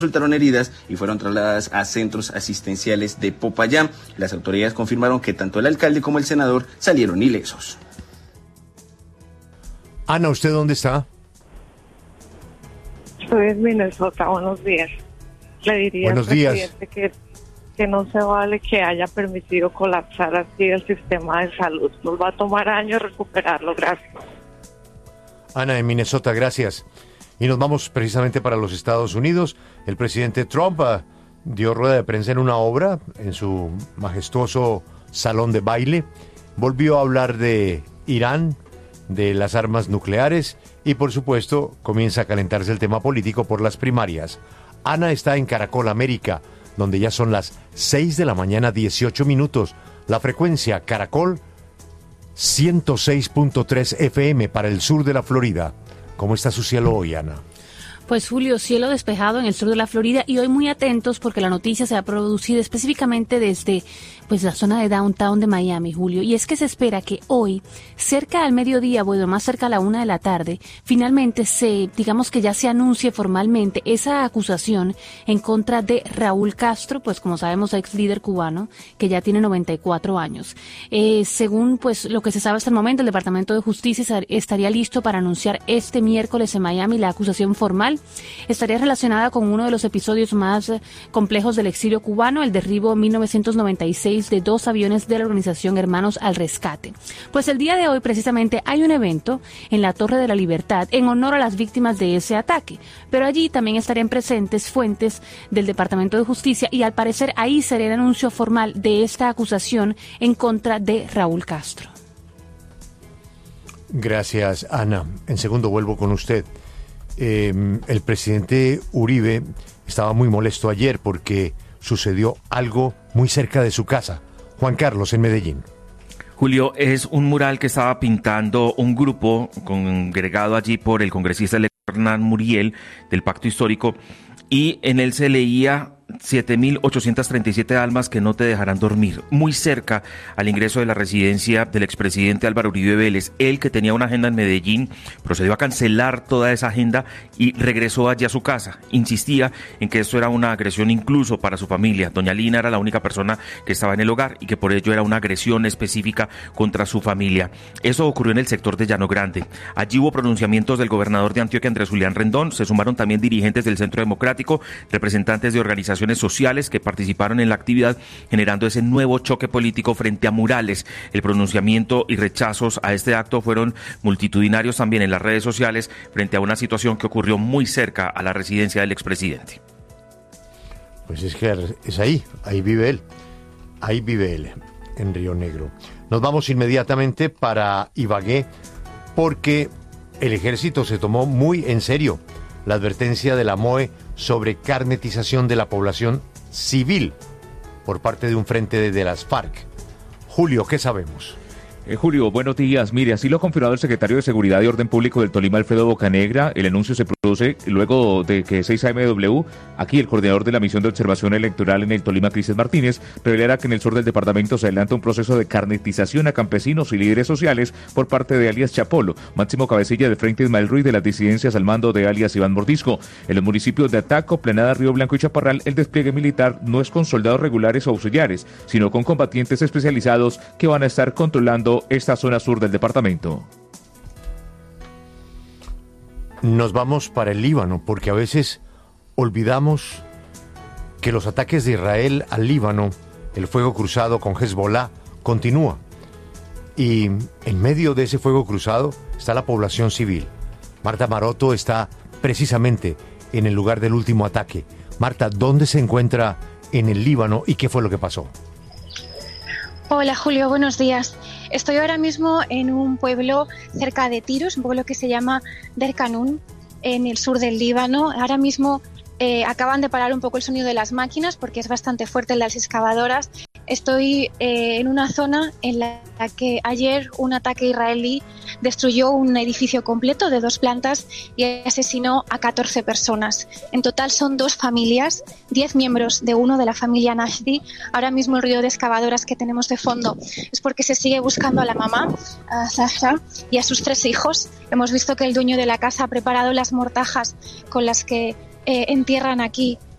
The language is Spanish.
resultaron heridas y fueron trasladadas a centros asistenciales de Popayán. Las autoridades confirmaron que tanto el alcalde como el senador salieron ilesos. Ana, ¿usted dónde está? Estoy en Minnesota, buenos días. Le diría buenos al días. presidente que no se vale que haya permitido colapsar así el sistema de salud. Nos va a tomar años recuperarlo, gracias. Ana, en Minnesota, gracias. Y nos vamos precisamente para los Estados Unidos. El presidente Trump dio rueda de prensa en una obra, en su majestuoso salón de baile. Volvió a hablar de Irán, de las armas nucleares y, por supuesto, comienza a calentarse el tema político por las primarias. Ana está en Caracol América, donde ya son las 6 de la mañana, 18 minutos. La frecuencia Caracol 106.3 FM para el sur de la Florida. ¿Cómo está su cielo hoy, Ana? Pues Julio, cielo despejado en el sur de la Florida y hoy muy atentos porque la noticia se ha producido específicamente desde la zona de downtown de Miami, Julio. Y es que se espera que hoy, cerca al mediodía, más cerca a la 1 de la tarde, finalmente digamos que ya se anuncie formalmente esa acusación en contra de Raúl Castro, pues como sabemos, ex líder cubano, que ya tiene 94 años. Según lo que se sabe hasta el momento, el Departamento de Justicia estaría listo para anunciar este miércoles en Miami la acusación formal. Estaría relacionada con uno de los episodios más complejos del exilio cubano, el derribo en 1996 de 2 aviones de la organización Hermanos al Rescate. Pues el día de hoy precisamente hay un evento en la Torre de la Libertad en honor a las víctimas de ese ataque, pero allí también estarían presentes fuentes del Departamento de Justicia y al parecer ahí sería el anuncio formal de esta acusación en contra de Raúl Castro. Gracias, Ana. En segundo vuelvo con usted. El presidente Uribe estaba muy molesto ayer porque sucedió algo muy cerca de su casa. Juan Carlos, en Medellín. Julio, es un mural que estaba pintando un grupo congregado allí por el congresista Hernán Muriel del Pacto Histórico, y en él se leía 7.837 almas que no te dejarán dormir, muy cerca al ingreso de la residencia del expresidente Álvaro Uribe Vélez. Él, que tenía una agenda en Medellín, procedió a cancelar toda esa agenda y regresó allí a su casa. Insistía en que esto era una agresión incluso para su familia. Doña Lina era la única persona que estaba en el hogar y que por ello era una agresión específica contra su familia. Eso ocurrió en el sector de Llano Grande. Allí hubo pronunciamientos del gobernador de Antioquia, Andrés Julián Rendón. Se sumaron también dirigentes del Centro Democrático, representantes de organizaciones sociales que participaron en la actividad, generando ese nuevo choque político frente a murales. El pronunciamiento y rechazos a este acto fueron multitudinarios también en las redes sociales frente a una situación que ocurrió muy cerca a la residencia del expresidente. Pues es que es ahí vive él, en Río Negro. Nos vamos inmediatamente para Ibagué porque el ejército se tomó muy en serio la advertencia de la MOE sobre carnetización de la población civil por parte de un frente de las FARC. Julio, ¿qué sabemos? Julio, buenos días. Mire, así lo ha confirmado el secretario de Seguridad y Orden Público del Tolima, Alfredo Bocanegra. El anuncio se produce luego de que 6AMW, aquí el coordinador de la misión de observación electoral en el Tolima, Cristian Martínez, revelara que en el sur del departamento se adelanta un proceso de carnetización a campesinos y líderes sociales por parte de alias Chapolo, máximo cabecilla del Frente Ismael Ruiz de las disidencias al mando de alias Iván Mordisco. En los municipios de Ataco, Planada, Río Blanco y Chaparral, el despliegue militar no es con soldados regulares o auxiliares, sino con combatientes especializados que van a estar controlando esta zona sur del departamento. Nos vamos para el Líbano, porque a veces olvidamos que los ataques de Israel al Líbano, el fuego cruzado con Hezbollah, continúa. Y en medio de ese fuego cruzado está la población civil. Marta Maroto está precisamente en el lugar del último ataque. Marta, ¿dónde se encuentra en el Líbano y qué fue lo que pasó? Hola Julio, buenos días. Estoy ahora mismo en un pueblo cerca de Tiros, un pueblo que se llama Der Kanun, en el sur del Líbano. Ahora mismo acaban de parar un poco el sonido de las máquinas porque es bastante fuerte las excavadoras. Estoy en una zona en la que ayer un ataque israelí destruyó un edificio completo de 2 plantas y asesinó a 14 personas. En total son 2 familias, 10 miembros de uno de la familia Nashdi. Ahora mismo el ruido de excavadoras que tenemos de fondo es porque se sigue buscando a la mamá, a Zahra, y a sus 3 hijos. Hemos visto que el dueño de la casa ha preparado las mortajas con las que entierran aquí